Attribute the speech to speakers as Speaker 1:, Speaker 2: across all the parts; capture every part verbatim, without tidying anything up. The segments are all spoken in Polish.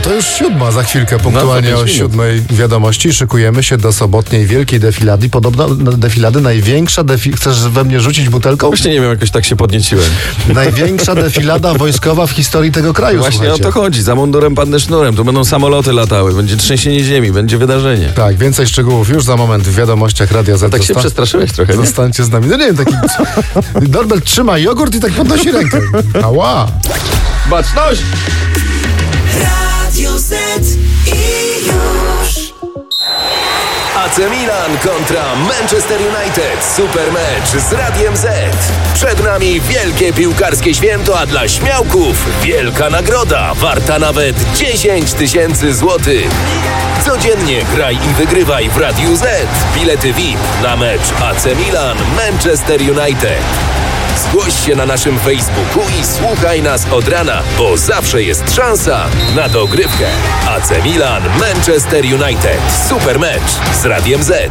Speaker 1: to już siódma, za chwilkę punktualnie
Speaker 2: no,
Speaker 1: o siódmej wiadomości. Szykujemy się do sobotniej wielkiej defilady. Podobno defilady, największa defi... Chcesz we mnie rzucić butelką?
Speaker 2: Właśnie nie wiem, jakoś tak się podnieciłem.
Speaker 1: Największa defilada wojskowa w historii tego kraju.
Speaker 2: Właśnie
Speaker 1: słuchajcie.
Speaker 2: o to chodzi. Za mundurem padnę sznurem. Tu będą samoloty latały, będzie trzęsienie ziemi, będzie wydarzenie.
Speaker 1: Tak, więcej szczegółów już za moment w wiadomościach Radia Z.
Speaker 2: Tak się
Speaker 1: Zosta...
Speaker 2: przestraszyłeś trochę, nie?
Speaker 1: Zostańcie z nami. No nie wiem, taki... Norbert trzyma jogurt i tak podnosi rękę. Ała!
Speaker 2: Baczność!
Speaker 3: Radio Z i już.
Speaker 4: A C Milan kontra Manchester United. Super mecz z Radiem Z. Przed nami wielkie piłkarskie święto, a dla śmiałków wielka nagroda warta nawet dziesięć tysięcy złotych. Codziennie graj i wygrywaj w Radiu Z. Bilety V I P na mecz A C Milan Manchester United. Zgłoś się na naszym Facebooku i słuchaj nas od rana, bo zawsze jest szansa na dogrywkę. A C Milan Manchester United. Super mecz z Radiem Z.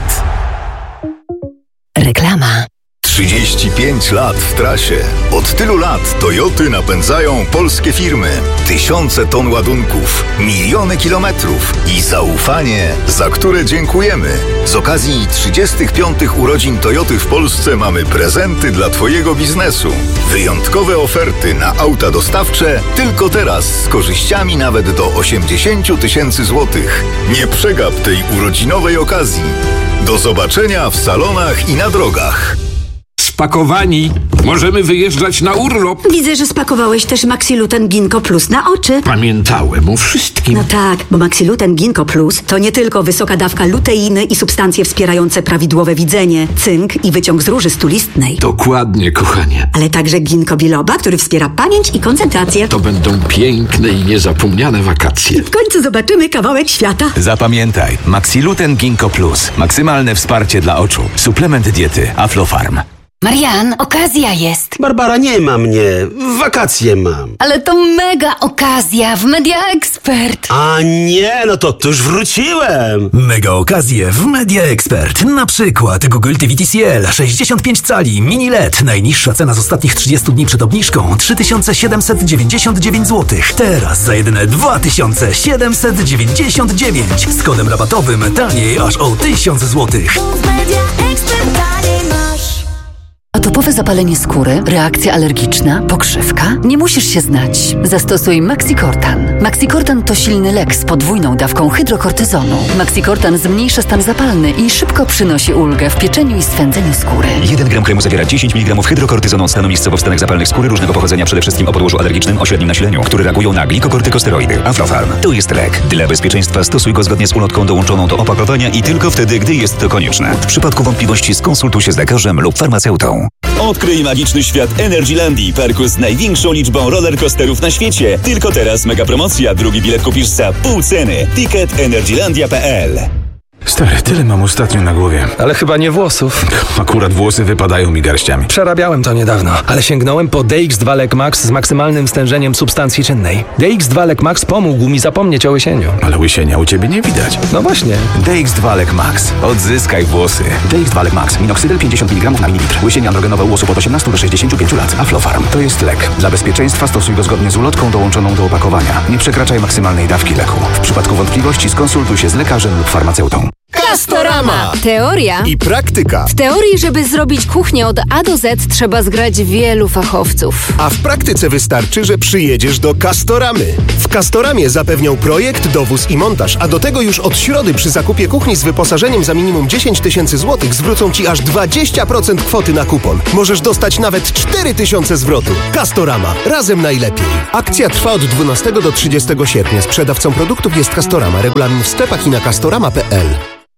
Speaker 5: Reklama.
Speaker 6: trzydzieści pięć lat w trasie. Od tylu lat Toyoty napędzają polskie firmy. Tysiące ton ładunków, miliony kilometrów i zaufanie, za które dziękujemy. Z okazji trzydziestych piątych urodzin Toyoty w Polsce mamy prezenty dla Twojego biznesu. Wyjątkowe oferty na auta dostawcze tylko teraz z korzyściami nawet do osiemdziesiąt tysięcy złotych. Nie przegap tej urodzinowej okazji. Do zobaczenia w salonach i na drogach.
Speaker 7: Spakowani. Możemy wyjeżdżać na urlop.
Speaker 5: Widzę, że spakowałeś też Maxiluten Ginkgo Plus na oczy.
Speaker 7: Pamiętałem o wszystkim.
Speaker 5: No tak, bo Maxiluten Ginkgo Plus to nie tylko wysoka dawka luteiny i substancje wspierające prawidłowe widzenie, cynk i wyciąg z róży stulistnej.
Speaker 7: Dokładnie, kochanie.
Speaker 5: Ale także ginkgo biloba, który wspiera pamięć i koncentrację.
Speaker 7: To będą piękne i niezapomniane wakacje.
Speaker 5: W końcu zobaczymy kawałek świata.
Speaker 8: Zapamiętaj, Maxiluten Ginkgo Plus. Maksymalne wsparcie dla oczu. Suplement diety Aflofarm.
Speaker 9: Marian, okazja jest.
Speaker 10: Barbara, nie ma mnie. Wakacje mam.
Speaker 9: Ale to mega okazja w Media Expert.
Speaker 10: A nie, no to, to już wróciłem.
Speaker 11: Mega okazje w Media Expert. Na przykład Google T V T C L sześćdziesiąt pięć cali mini L E D. Najniższa cena z ostatnich trzydziestu dni przed obniżką trzy tysiące siedemset dziewięćdziesiąt dziewięć złotych. Teraz za jedyne dwa tysiące siedemset dziewięćdziesiąt dziewięć. Z kodem rabatowym taniej aż o tysiąc złotych.
Speaker 9: W Media Expert taniej masz.
Speaker 5: Atopowe zapalenie skóry, reakcja alergiczna, pokrzywka? Nie musisz się znać. Zastosuj Maxicortan. Maxicortan to silny lek z podwójną dawką hydrokortyzonu. Maxicortan zmniejsza stan zapalny i szybko przynosi ulgę w pieczeniu i swędzeniu skóry.
Speaker 8: jeden gram kremu zawiera dziesięć miligramów hydrokortyzonu stanowiskowo w stanach zapalnych skóry różnego pochodzenia, przede wszystkim o podłożu alergicznym o średnim nasileniu, które reagują na glikokortykosteroidy. Aflofarm to jest lek. Dla bezpieczeństwa stosuj go zgodnie z ulotką dołączoną do opakowania i tylko wtedy, gdy jest to konieczne. W przypadku wątpliwości skonsultuj się z lekarzem lub farmaceutą.
Speaker 12: Odkryj magiczny świat Energylandii, parku z największą liczbą rollercoasterów na świecie. Tylko teraz mega promocja, drugi bilet kupisz za pół ceny. Ticket energylandia kropka p l.
Speaker 13: Stary, tyle mam ostatnio na głowie.
Speaker 14: Ale chyba nie włosów.
Speaker 13: Akurat włosy wypadają mi garściami.
Speaker 14: Przerabiałem to niedawno, ale sięgnąłem po D X dwa Lek Max z maksymalnym stężeniem substancji czynnej. D X dwa Lek Max pomógł mi zapomnieć o łysieniu.
Speaker 13: Ale łysienia u ciebie nie widać.
Speaker 14: No właśnie.
Speaker 8: D X dwa Lek Max. Odzyskaj włosy. D X dwa Lek Max. Minoxydil pięćdziesiąt miligramów na mililitr. Łysienie androgenowe u osób od osiemnastu do sześćdziesięciu pięciu lat. Aflofarm. To jest lek. Dla bezpieczeństwa stosuj go zgodnie z ulotką dołączoną do opakowania. Nie przekraczaj maksymalnej dawki leku. W przypadku wątpliwości skonsultuj się z lekarzem lub farmaceutą.
Speaker 9: Castorama. Teoria
Speaker 6: I praktyka.
Speaker 9: W teorii, żeby zrobić kuchnię od A do Z, trzeba zgrać wielu fachowców.
Speaker 6: A w praktyce wystarczy, że przyjedziesz do Castoramy. W Castoramie zapewnią projekt, dowóz i montaż, a do tego już od środy przy zakupie kuchni z wyposażeniem za minimum dziesięć tysięcy złotych zwrócą Ci aż dwadzieścia procent kwoty na kupon. Możesz dostać nawet cztery tysiące zwrotu. Castorama. Razem najlepiej. Akcja trwa od dwunastego do trzydziestego sierpnia. Sprzedawcą produktów jest Castorama. Regulamin w sklepach i na castorama kropka p l.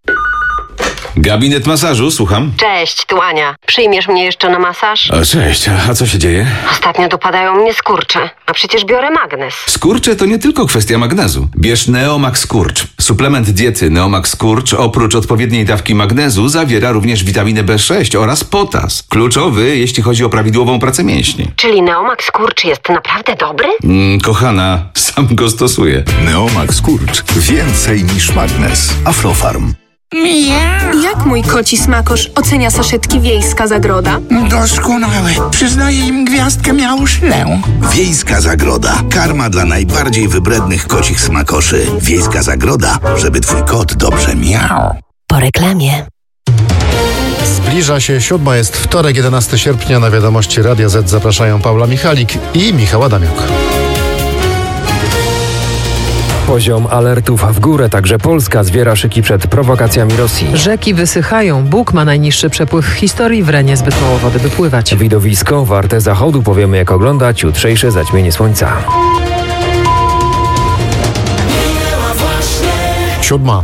Speaker 13: Gabinet masażu, słucham.
Speaker 15: Cześć, tu Ania. Przyjmiesz mnie jeszcze na masaż?
Speaker 13: O, cześć, a co się dzieje?
Speaker 15: Ostatnio dopadają mnie skurcze, a przecież biorę magnes.
Speaker 13: Skurcze to nie tylko kwestia magnezu. Bierz Neomax Skurcz. Suplement diety Neomax Skurcz oprócz odpowiedniej dawki magnezu zawiera również witaminę B sześć oraz potas. Kluczowy, jeśli chodzi o prawidłową pracę mięśni.
Speaker 15: Czyli Neomax Skurcz jest naprawdę dobry?
Speaker 13: Mm, kochana, sam go stosuję.
Speaker 6: Neomax Skurcz. Więcej niż magnes. Aflofarm.
Speaker 16: Miau. Jak mój koci smakosz ocenia saszetki Wiejska Zagroda?
Speaker 17: Doskonałe. Przyznaję im gwiazdkę miauszlę.
Speaker 6: Wiejska Zagroda. Karma dla najbardziej wybrednych kocich smakoszy. Wiejska Zagroda, żeby twój kot dobrze miał.
Speaker 3: Po reklamie.
Speaker 1: Zbliża się siódma, jest wtorek, jedenastego sierpnia. Na wiadomości Radia Z zapraszają Paula Michalik i Michał Adamiuk.
Speaker 14: Poziom alertów w górę, także Polska zwiera szyki przed prowokacjami Rosji.
Speaker 18: Rzeki wysychają, Bóg ma najniższy przepływ w historii, w Renie zbyt mało wody by pływać.
Speaker 14: Widowisko warte zachodu, powiemy jak oglądać jutrzejsze zaćmienie słońca.
Speaker 1: Siódma.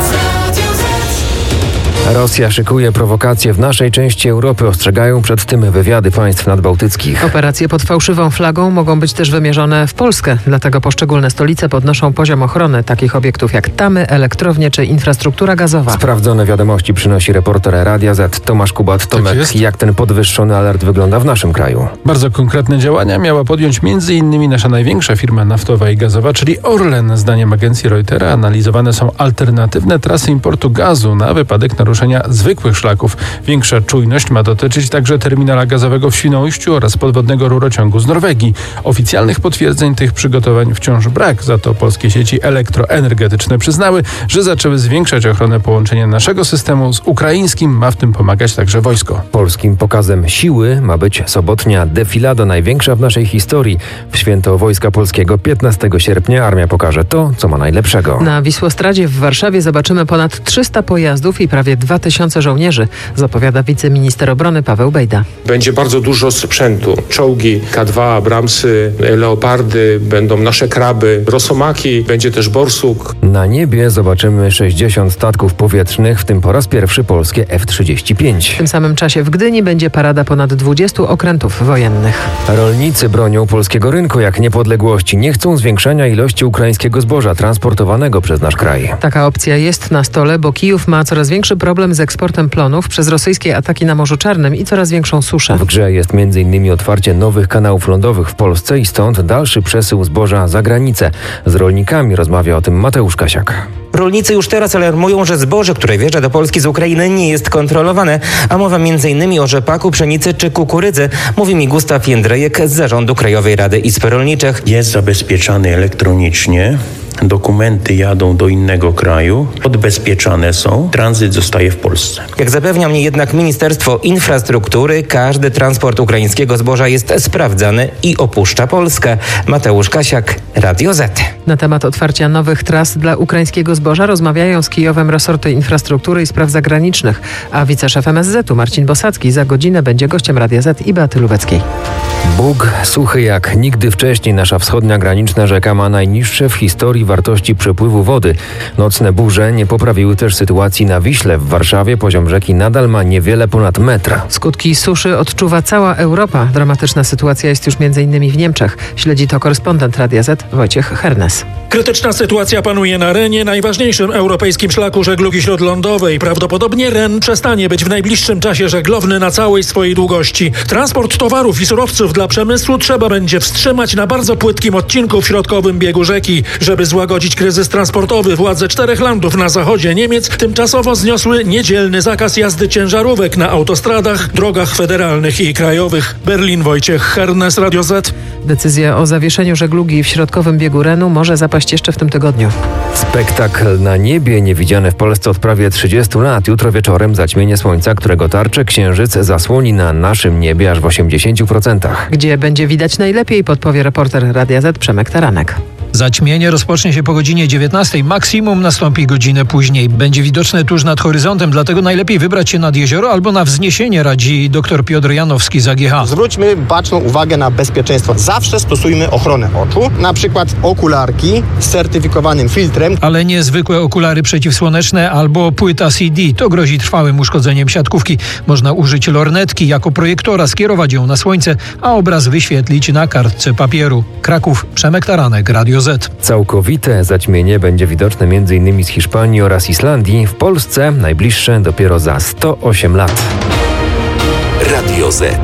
Speaker 14: Rosja szykuje prowokacje w naszej części Europy, ostrzegają przed tym wywiady państw nadbałtyckich.
Speaker 18: Operacje pod fałszywą flagą mogą być też wymierzone w Polskę, dlatego poszczególne stolice podnoszą poziom ochrony takich obiektów jak tamy, elektrownie czy infrastruktura gazowa.
Speaker 14: Sprawdzone wiadomości przynosi reporter Radia Z Tomasz Kubat. Tomek,
Speaker 19: tak
Speaker 14: jak ten podwyższony alert wygląda w naszym kraju?
Speaker 19: Bardzo konkretne działania miała podjąć między innymi nasza największa firma naftowa i gazowa, czyli Orlen. Zdaniem agencji Reutera analizowane są alternatywne trasy importu gazu na wypadek naruszenia zwykłych szlaków. Większa czujność ma dotyczyć także terminala gazowego w Świnoujściu oraz podwodnego rurociągu z Norwegii. Oficjalnych potwierdzeń tych przygotowań wciąż brak, za to polskie sieci elektroenergetyczne przyznały, że zaczęły zwiększać ochronę połączenia naszego systemu z ukraińskim. Ma w tym pomagać także wojsko.
Speaker 14: Polskim pokazem siły ma być sobotnia defilada, największa w naszej historii. W święto Wojska Polskiego piętnastego sierpnia armia pokaże to, co ma najlepszego.
Speaker 18: Na Wisłostradzie w Warszawie zobaczymy ponad trzysta pojazdów i prawie dwa tysiące żołnierzy, zapowiada wiceminister obrony Paweł Bejda.
Speaker 20: Będzie bardzo dużo sprzętu. Czołgi K dwa, Abramsy, Leopardy, będą nasze kraby, Rosomaki, będzie też Borsuk.
Speaker 14: Na niebie zobaczymy sześćdziesiąt statków powietrznych, w tym po raz pierwszy polskie F trzydzieści pięć.
Speaker 18: W tym samym czasie w Gdyni będzie parada ponad dwudziestu okrętów wojennych.
Speaker 14: Rolnicy bronią polskiego rynku jak niepodległości. Nie chcą zwiększania ilości ukraińskiego zboża transportowanego przez nasz kraj.
Speaker 18: Taka opcja jest na stole, bo Kijów ma coraz większy problem z eksportem plonów przez rosyjskie ataki na Morzu Czarnym i coraz większą suszę.
Speaker 14: W grze jest między innymi otwarcie nowych kanałów lądowych w Polsce i stąd dalszy przesył zboża za granicę. Z rolnikami rozmawia o tym Mateusz Kasiak.
Speaker 21: Rolnicy już teraz alarmują, że zboże, które wjeżdża do Polski z Ukrainy, nie jest kontrolowane, a mowa między innymi o rzepaku, pszenicy czy kukurydzy, mówi mi Gustaw Jędrejek z Zarządu Krajowej Rady Izb Rolniczych.
Speaker 22: Jest zabezpieczany elektronicznie. Dokumenty jadą do innego kraju, odbezpieczane są, tranzyt zostaje w Polsce.
Speaker 21: Jak zapewnia mnie jednak Ministerstwo Infrastruktury, każdy transport ukraińskiego zboża jest sprawdzany i opuszcza Polskę. Mateusz Kasiak, Radio Z.
Speaker 18: Na temat otwarcia nowych tras dla ukraińskiego zboża rozmawiają z Kijowem resorty infrastruktury i spraw zagranicznych, a wiceszef M S Z-u Marcin Bosacki za godzinę będzie gościem Radia Z i Beaty Lubeckiej.
Speaker 14: Bóg suchy jak nigdy wcześniej. Nasza wschodnia graniczna rzeka ma najniższe w historii wartości przepływu wody. Nocne burze nie poprawiły też sytuacji na Wiśle. W Warszawie poziom rzeki nadal ma niewiele ponad metr.
Speaker 18: Skutki suszy odczuwa cała Europa. Dramatyczna sytuacja jest już między innymi w Niemczech. Śledzi to korespondent Radia Z Wojciech Hernes.
Speaker 23: Krytyczna sytuacja panuje na Renie, najważniejszym europejskim szlaku żeglugi śródlądowej. Prawdopodobnie Ren przestanie być w najbliższym czasie żeglowny na całej swojej długości. Transport towarów i surowców dla przemysłu trzeba będzie wstrzymać na bardzo płytkim odcinku w środkowym biegu rzeki. Żeby złagodzić kryzys transportowy, władze czterech landów na zachodzie Niemiec tymczasowo zniosły niedzielny zakaz jazdy ciężarówek na autostradach, drogach federalnych i krajowych. Berlin, Wojciech Hernes, Radio Z.
Speaker 18: Decyzja o zawieszeniu żeglugi w środkowym biegu Renu może zapaść jeszcze w tym tygodniu.
Speaker 14: Spektakl na niebie niewidziany w Polsce od prawie trzydziestu lat. Jutro wieczorem zaćmienie słońca, którego tarczę księżyc zasłoni na naszym niebie aż w osiemdziesięciu procentach.
Speaker 18: Gdzie będzie widać najlepiej, podpowie reporter Radia Z Przemek Taranek.
Speaker 24: Zaćmienie rozpocznie się po godzinie dziewiętnastej, maksimum nastąpi godzinę później. Będzie widoczne tuż nad horyzontem, dlatego najlepiej wybrać się nad jezioro albo na wzniesienie, radzi dr Piotr Janowski z A G H.
Speaker 25: Zwróćmy baczną uwagę na bezpieczeństwo. Zawsze stosujmy ochronę oczu, na przykład okularki z certyfikowanym filtrem.
Speaker 24: Ale nie zwykłe okulary przeciwsłoneczne albo płyta C D. To grozi trwałym uszkodzeniem siatkówki. Można użyć lornetki jako projektora, skierować ją na słońce, a obraz wyświetlić na kartce papieru. Kraków, Przemek Taranek, Radio Z.
Speaker 14: Całkowite zaćmienie będzie widoczne między innymi z Hiszpanii oraz Islandii. W Polsce najbliższe dopiero za sto osiem lat.
Speaker 4: Radio Z.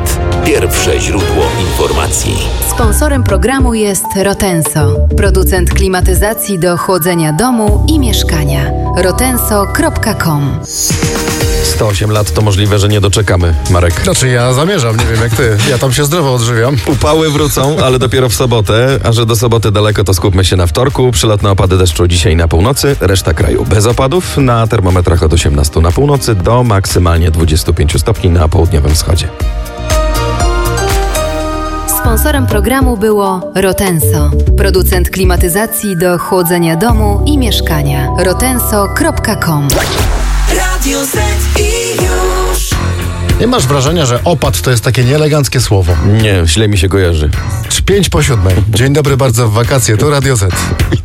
Speaker 4: Pierwsze źródło informacji.
Speaker 2: Sponsorem programu jest Rotenso, producent klimatyzacji do chłodzenia domu i mieszkania. rotenso kropka com.
Speaker 5: sto osiem lat to możliwe, że nie doczekamy, Marek.
Speaker 1: Znaczy ja zamierzam, nie wiem jak ty. Ja tam się zdrowo odżywiam.
Speaker 5: Upały wrócą, ale dopiero w sobotę, a że do soboty daleko, to skupmy się na wtorku. Przelotne opady deszczu dzisiaj na północy, reszta kraju bez opadów. Na termometrach od osiemnastu na północy do maksymalnie dwudziestu pięciu stopni na południowym wschodzie.
Speaker 2: Sponsorem programu było Rotenso, producent klimatyzacji do chłodzenia domu i mieszkania. rotenso kropka com.
Speaker 3: Radio Z i już.
Speaker 1: Nie masz wrażenia, że opad to jest takie nieeleganckie słowo?
Speaker 5: Nie, źle mi się kojarzy.
Speaker 1: pięć po siódmej. Dzień dobry bardzo w wakacje, to Radio Z.